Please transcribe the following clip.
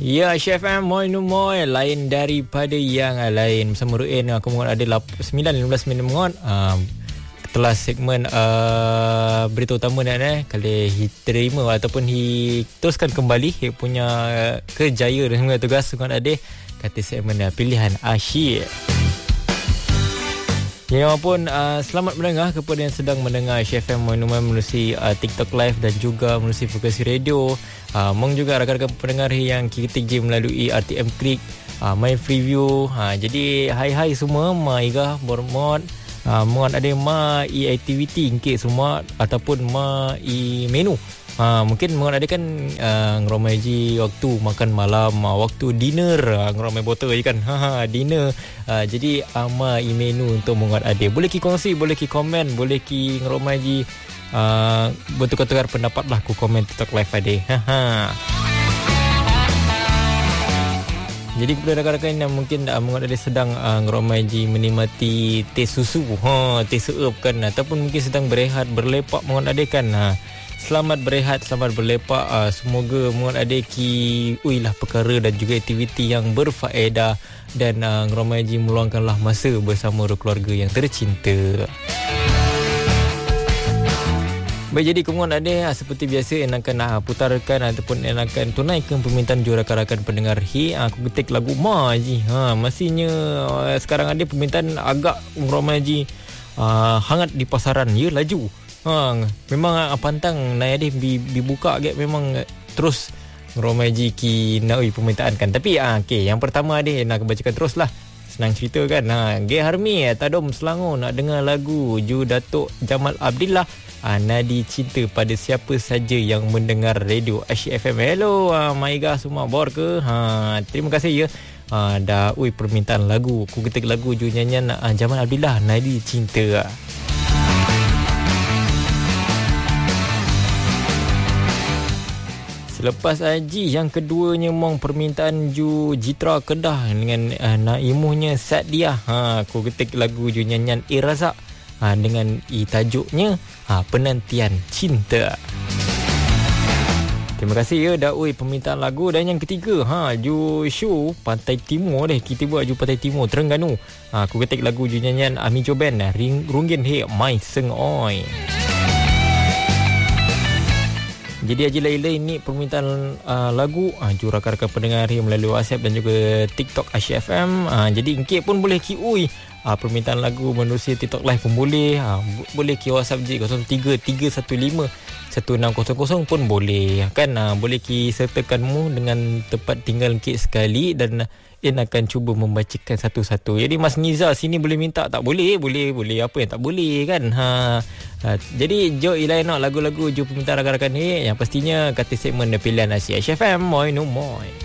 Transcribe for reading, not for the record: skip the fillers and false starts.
Ya, Chef M, moi no moi. Lain daripada yang lain. Bersama Ruin, aku mengot ada 9-15 minit mengot. Setelah segmen berita utama ni, kali terima ataupun teruskan kembali punya kerjaya dan tugas mengot ada kata segmen pilihan asyik. Ya pun selamat mendengar kepada yang sedang mendengar Chef M melalui TikTok Live dan juga melalui Frekuensi Radio. Mong juga rakan-rakan pendengar yang kita je melalui RTM Klik, My Freeview. Jadi hai semua, ma iga bormot, mohon ada ma activity ingke semua ataupun ma menu. Mungkin mohon ada kan ngeromai je waktu makan malam, waktu dinner, ngeromai botol je kan. Dinner. Jadi ama menu untuk mohon ada. Boleh ki kongsi, boleh ki komen, boleh ki ngeromai je bertukar-tukar pendapat lah ku komen TikTok Live ada. Jadi kepada rakan-rakan yang mungkin ada sedang ngeromai je menikmati teh susu, teh seup kan, ataupun mungkin sedang berehat, berlepak mohon ada kan. Selamat berehat, selamat berlepak. Semoga mohon ada ki uilah perkara dan juga aktiviti yang berfaedah dan ngeromai je meluangkanlah masa bersama keluarga yang tercinta. Baik, jadi kemudian ada seperti biasa enakan putarkan ataupun enakan tunaikan permintaan ju rakan-rakan pendengar. Aku ketik lagu Ma je. Masihnya sekarang ada permintaan agak ramai je hangat di pasaran. Ya, laju. Memang pantang naik ada dibuka agak memang terus ramai je ki nak permintaan kan. Tapi okey, yang pertama ada nak bacakan teruslah. Senang cerita kan. Gay Harmi Tadom Selangor nak dengar lagu Ju Datuk Jamal Abdillah, Nadi Cinta pada siapa saja yang mendengar radio Asyik FM. Hello Maiga semua bor ke? Terima kasih ya. Dah permintaan lagu. Aku ketik lagu Ju nyanyian Jamal Abdillah, Nadi Cinta. Lepas Haji yang keduanya mong permintaan Ju Jitra Kedah dengan Naimuhnya Sadia. Aku ketik lagu Ju nyanyian Razak dengan tajuknya Penantian Cinta. Terima kasih ya dah permintaan lagu. Dan yang ketiga Ju Show Pantai Timur kita buat Ju Pantai Timur Terengganu. Aku ketik lagu Ju nyanyian Ami Joben Runggin He Mai Seng Oi. Jadi Haji Laila ini permintaan lagu ju rakan-rakan pendengar melalui WhatsApp dan juga TikTok Asyik FM. Jadi engkit pun boleh ki permintaan lagu melalui TikTok Live pun boleh. Boleh ki WhatsApp je 0331516000 pun boleh kan. Boleh ki sertakanmu dengan tempat tinggal engkit sekali dan akan cuba membacakan satu-satu. Jadi Mas Niza sini boleh minta tak boleh, boleh apa yang tak boleh kan. Jadi jo ilai nak lagu-lagu ju permintaan rakan-rakan ni yang pastinya kata segmen pilihan Asyik FM moi no moi.